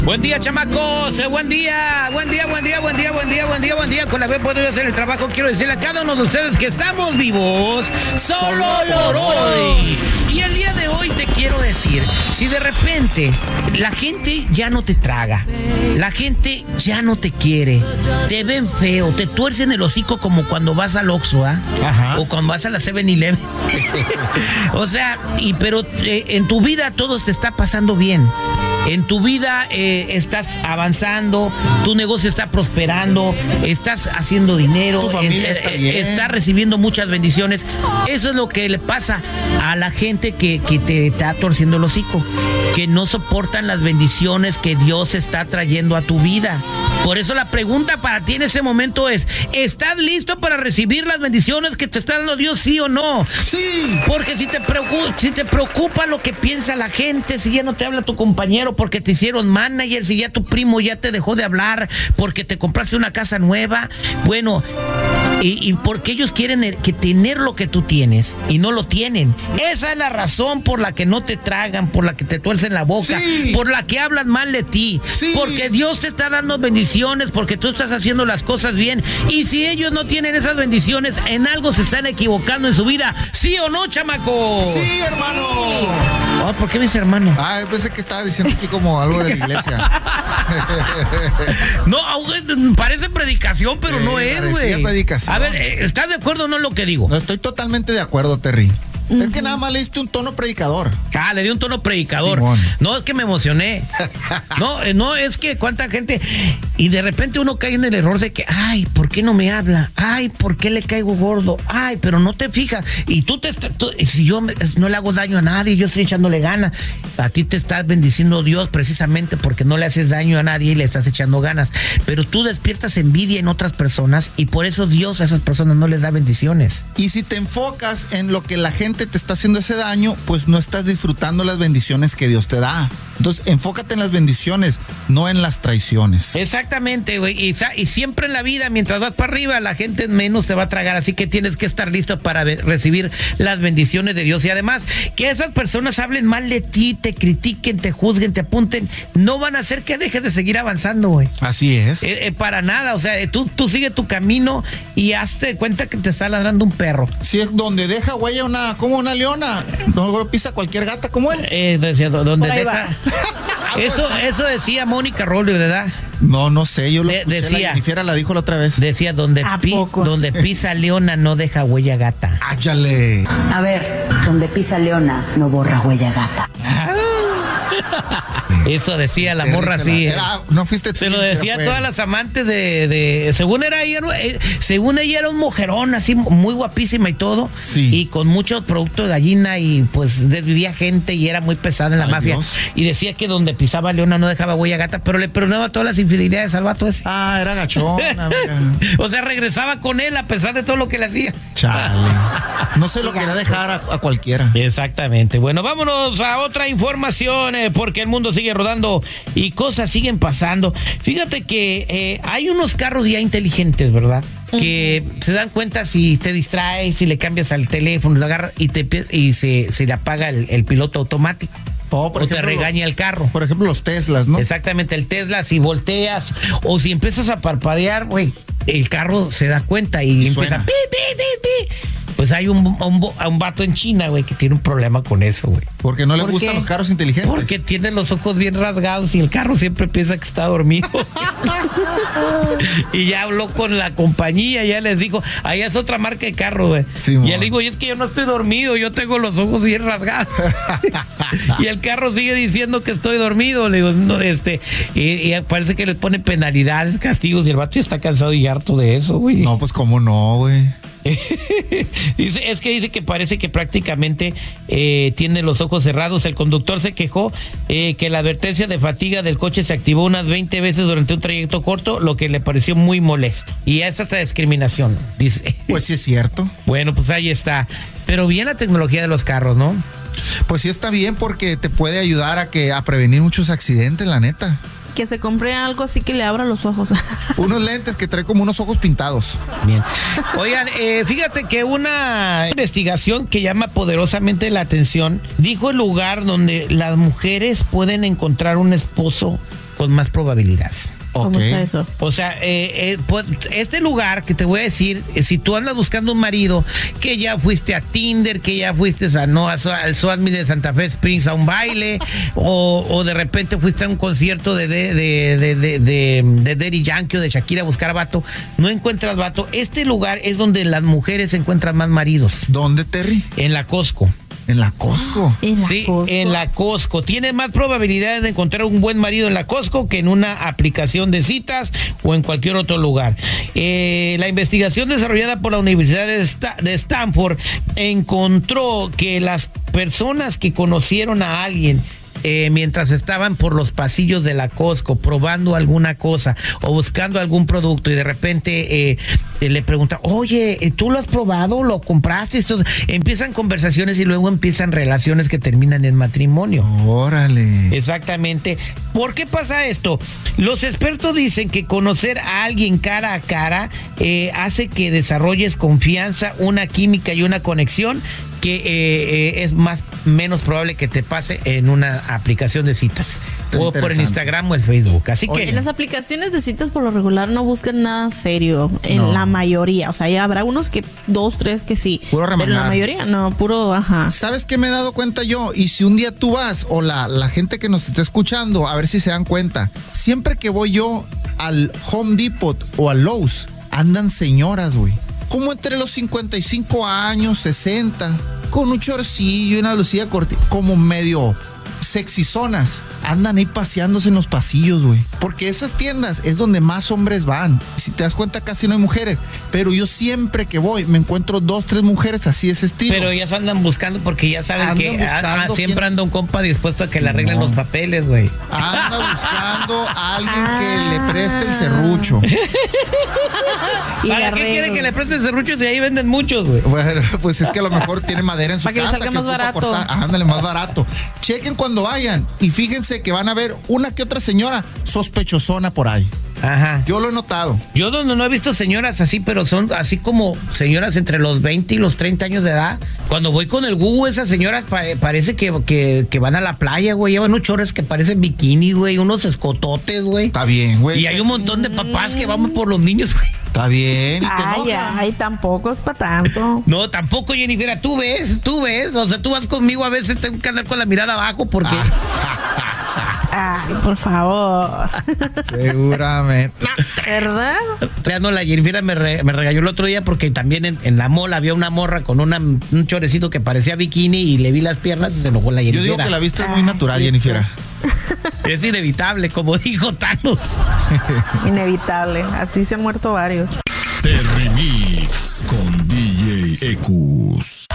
Buen día, chamacos, buen día, con la que he podido hacer el trabajo. Quiero decirle a cada uno de ustedes que estamos vivos solo por hoy. Y el día de hoy te quiero decir, si de repente la gente ya no te traga, la gente ya no te quiere, te ven feo, te tuercen el hocico como cuando vas al Oxxo, o cuando vas a la 7-Eleven. O sea, pero en tu vida todo te está pasando bien. En tu vida estás avanzando, tu negocio está prosperando, estás haciendo dinero, tu familia estás recibiendo muchas bendiciones. Eso es lo que le pasa a la gente que te está torciendo el hocico, que no soportan las bendiciones que Dios está trayendo a tu vida. Por eso la pregunta para ti en este momento es: ¿estás listo para recibir las bendiciones que te está dando Dios, sí o no? Sí. Porque si te preocupa lo que piensa la gente, si ya no te habla tu compañero porque te hicieron manager, si ya tu primo ya te dejó de hablar porque te compraste una casa nueva, bueno, y porque ellos quieren que tener lo que tú tienes y no lo tienen. Esa es la razón por la que no te tragan, por la que te tuercen la boca, por la que hablan mal de ti, porque Dios te está dando bendiciones, porque tú estás haciendo las cosas bien. Y si ellos no tienen esas bendiciones, en algo se están equivocando en su vida. ¿Sí o no, chamaco? Sí, hermano. Oh, ¿por qué me dice hermano? Pensé que estaba diciendo así como algo de la iglesia. No, parece predicación, pero no es, güey. Predicación. A ver, ¿estás de acuerdo o no en lo que digo? No, estoy totalmente de acuerdo, Terry. Es que nada más le diste un tono predicador. Le di un tono predicador. Simón. No, es que me emocioné. No, es que cuánta gente. Y de repente uno cae en el error de que, ay, ¿por qué no me habla? Ay, ¿por qué le caigo gordo? Ay, pero no te fijas. Y si yo no le hago daño a nadie, yo estoy echándole ganas. A ti te estás bendiciendo Dios precisamente porque no le haces daño a nadie y le estás echando ganas. Pero tú despiertas envidia en otras personas y por eso Dios a esas personas no les da bendiciones. Y si te enfocas en lo que la gente te está haciendo ese daño, pues no estás disfrutando las bendiciones que Dios te da. Entonces, enfócate en las bendiciones, no en las traiciones. Exactamente, güey. Y siempre en la vida, mientras vas para arriba, la gente menos te va a tragar. Así que tienes que estar listo para recibir las bendiciones de Dios. Y además, que esas personas hablen mal de ti, te critiquen, te juzguen, te apunten, no van a hacer que dejes de seguir avanzando, güey. Así es. Para nada. O sea, tú sigue tu camino y hazte de cuenta que te está ladrando un perro. Si es donde deja huella como una leona, no pisa cualquier gata, ¿cómo es? Decía, donde deja. Eso decía Mónica Rollo, ¿verdad? No sé, yo lo decía. La Jennifer la dijo la otra vez. Decía, donde pisa leona no deja huella gata. ¡Áchale! A ver, donde pisa leona no borra huella gata. Eso decía la morra así. No fuiste tú. Se lo decía a todas las amantes de según ella era un mujerón así muy guapísima y todo. Sí. Y con mucho producto de gallina y pues desvivía gente y era muy pesada en la mafia. Dios. Y decía que donde pisaba leona no dejaba huella gata, pero le perdonaba todas las infidelidades al vato ese. Era gachona. O sea, regresaba con él a pesar de todo lo que le hacía. Chale. No se lo quería dejar a cualquiera. Exactamente. Bueno, vámonos a otra información, porque el mundo sigue rodando y cosas siguen pasando. Fíjate que hay unos carros ya inteligentes, ¿verdad? Que se dan cuenta si te distraes, si le cambias al teléfono, lo agarra y se le apaga el piloto automático. Por ejemplo, te regaña el carro. Por ejemplo, los Teslas, ¿no? Exactamente, el Tesla, si volteas o si empiezas a parpadear, güey, el carro se da cuenta y empieza pi, pi, pi, pi. Pues hay un vato en China, güey, que tiene un problema con eso, güey. Porque no le gustan los carros inteligentes. Porque tiene los ojos bien rasgados y el carro siempre piensa que está dormido. Y ya habló con la compañía, ya les dijo, allá es otra marca de carro, güey. Sí, y ya le digo, y es que yo no estoy dormido, yo tengo los ojos bien rasgados. Y el carro sigue diciendo que estoy dormido. Le digo, no, y parece que les pone penalidades, castigos, y el vato ya está cansado y harto de eso, güey. No, pues cómo no, güey. Dice que parece que prácticamente tiene los ojos cerrados. El conductor se quejó que la advertencia de fatiga del coche se activó unas 20 veces durante un trayecto corto, lo que le pareció muy molesto. Y es hasta discriminación, dice. Pues sí es cierto. Bueno, pues ahí está. Pero bien la tecnología de los carros, ¿no? Pues sí está bien porque te puede ayudar a prevenir muchos accidentes, la neta. Que se compre algo así que le abra los ojos. Unos lentes que trae como unos ojos pintados. Bien. Oigan, fíjate que una investigación que llama poderosamente la atención dijo el lugar donde las mujeres pueden encontrar un esposo con más probabilidades. ¿Cómo está eso? O sea, pues, este lugar que te voy a decir, si tú andas buscando un marido, que ya fuiste a Tinder, que ya fuiste al SOASMI de Santa Fe Springs a un baile, o de repente fuiste a un concierto de Daddy Yankee o de Shakira a buscar vato, no encuentras vato. Este lugar es donde las mujeres encuentran más maridos. ¿Dónde, Terry? En la Costco. ¿En la Costco? Sí, en la Costco. Tiene más probabilidades de encontrar un buen marido en la Costco que en una aplicación de citas o en cualquier otro lugar. La investigación desarrollada por la Universidad de Stanford encontró que las personas que conocieron a alguien mientras estaban por los pasillos de la Costco probando alguna cosa o buscando algún producto y de repente le preguntan, oye, ¿tú lo has probado? ¿Lo compraste? Empiezan conversaciones y luego empiezan relaciones que terminan en matrimonio. Órale. Exactamente. ¿Por qué pasa esto? Los expertos dicen que conocer a alguien cara a cara hace que desarrolles confianza, una química y una conexión que es menos probable que te pase en una aplicación de citas o por el Instagram o el Facebook. Así que en las aplicaciones de citas por lo regular no buscan nada serio en la mayoría. O sea, ya habrá unos que 2, 3 que sí. Puro remenar. Pero la mayoría no, puro ajá. ¿Sabes qué me he dado cuenta yo? Y si un día tú vas o la gente que nos está escuchando, a ver si se dan cuenta. Siempre que voy yo al Home Depot o al Lowe's, andan señoras, güey. Como entre los 55 años, 60, con un chorcillo y una blusilla corta, como medio sexizonas. Andan ahí paseándose en los pasillos, güey. Porque esas tiendas es donde más hombres van. Y si te das cuenta, casi no hay mujeres. Pero yo siempre que voy, me encuentro 2, 3 mujeres así de ese estilo. Pero ya se andan buscando porque ya saben que siempre anda un compa dispuesto a que le arreglen los papeles, güey. Anda buscando a alguien que le preste el serrucho. ¿Para qué quiere que le preste el serrucho si ahí venden muchos, güey? Bueno, pues es que a lo mejor tiene madera en su casa. Para que le salga más barato. Ándale, más barato. Chequen cuando vayan y fíjense que van a ver una que otra señora sospechosona por ahí. Ajá. Yo lo he notado. Yo no he visto señoras así, pero son así como señoras entre los 20 y los 30 años de edad. Cuando voy con el Google, esas señoras parece que van a la playa, güey. Llevan unos chores que parecen bikini, güey. Unos escototes, güey. Está bien, güey. Y hay un montón de papás que vamos por los niños, güey. Está bien. Ay, tampoco es para tanto. No, tampoco, Jennifer. Tú ves. O sea, tú vas conmigo, a veces tengo que andar con la mirada abajo porque... Ay, por favor. Seguramente. ¿Verdad? La Jennifer me regañó el otro día porque también en la mola había una morra con un chorecito que parecía bikini y le vi las piernas y se enojó la Jennifer. Yo digo que la vista es muy natural, Jennifer. Es inevitable, como dijo Thanos. Inevitable. Así se han muerto varios. Terry Mix con